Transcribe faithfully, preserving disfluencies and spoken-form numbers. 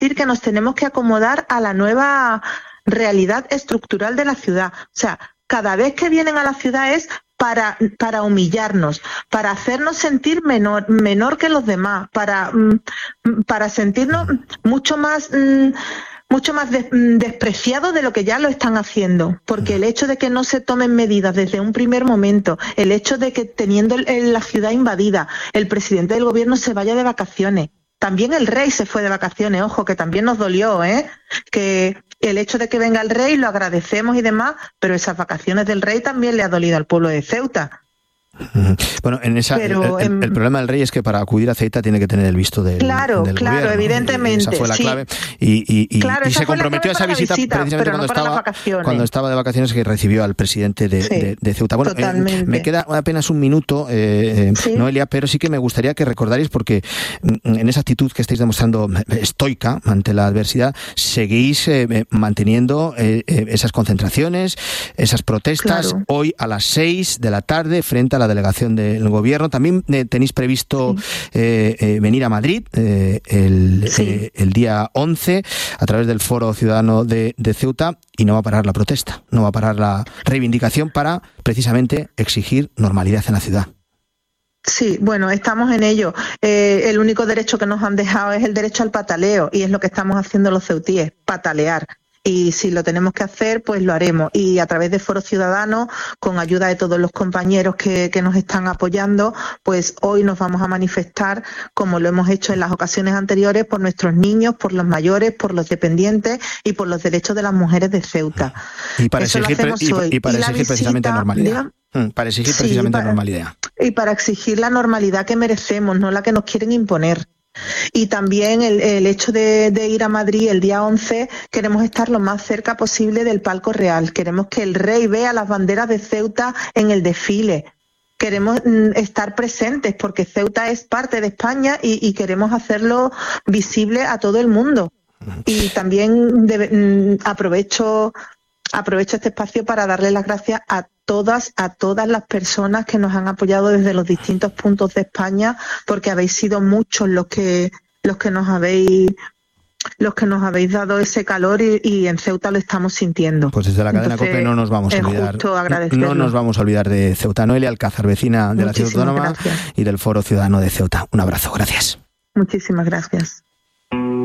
decir que nos tenemos que acomodar a la nueva realidad estructural de la ciudad. O sea, cada vez que vienen a la ciudad es para, para humillarnos, para hacernos sentir menor, menor que los demás, para, para sentirnos mucho más... mucho más de, despreciados de lo que ya lo están haciendo, porque el hecho de que no se tomen medidas desde un primer momento, el hecho de que teniendo el, el, la ciudad invadida, el presidente del gobierno se vaya de vacaciones, también el rey se fue de vacaciones, ojo, que también nos dolió, ¿eh? Que el hecho de que venga el rey lo agradecemos y demás, pero esas vacaciones del rey también le ha dolido al pueblo de Ceuta. Bueno, en esa, Pero, el, el, el problema del rey es que para acudir a Ceuta tiene que tener el visto del, claro, del claro, gobierno. Evidentemente. Esa fue la sí. clave. Y, y, y, claro, y se comprometió a esa visita, visita precisamente cuando, no estaba, cuando estaba de vacaciones, que recibió al presidente de, sí, de, de Ceuta. Bueno, eh, me queda apenas un minuto, eh, ¿sí? Noelia, pero sí que me gustaría que recordarais, porque en esa actitud que estáis demostrando estoica ante la adversidad, seguís eh, manteniendo eh, esas concentraciones, esas protestas, claro. Hoy a las seis de la tarde frente a la delegación de el gobierno. También eh, tenéis previsto sí. eh, eh, venir a Madrid eh, el, sí. eh, el día once a través del Foro Ciudadano de, de Ceuta, y no va a parar la protesta, no va a parar la reivindicación para precisamente exigir normalidad en la ciudad. Sí, bueno, estamos en ello. Eh, el único derecho que nos han dejado es el derecho al pataleo, y es lo que estamos haciendo los ceutíes, patalear. Y si lo tenemos que hacer, pues lo haremos. Y a través de Foro Ciudadano, con ayuda de todos los compañeros que, que nos están apoyando, pues hoy nos vamos a manifestar, como lo hemos hecho en las ocasiones anteriores, por nuestros niños, por los mayores, por los dependientes y por los derechos de las mujeres de Ceuta. Y para Eso exigir, lo hacemos hoy. Y, y para y exigir visita, precisamente normalidad. Diga, para exigir sí, precisamente para, normalidad. Y para exigir la normalidad que merecemos, no la que nos quieren imponer. Y también el, el hecho de, de ir a Madrid el día once, queremos estar lo más cerca posible del palco real. Queremos que el rey vea las banderas de Ceuta en el desfile. Queremos mm, estar presentes porque Ceuta es parte de España y, y queremos hacerlo visible a todo el mundo. Y también de, mm, aprovecho... Aprovecho este espacio para darle las gracias a todas, a todas las personas que nos han apoyado desde los distintos puntos de España, porque habéis sido muchos los que los que nos habéis los que nos habéis dado ese calor y, y en Ceuta lo estamos sintiendo. Pues desde la cadena Entonces, COPE no nos vamos a olvidar. No nos vamos a olvidar de Ceuta. Noelia Alcázar, vecina de Muchísimas la Ciudad Autónoma gracias. Y del Foro Ciudadano de Ceuta. Un abrazo, gracias. Muchísimas gracias.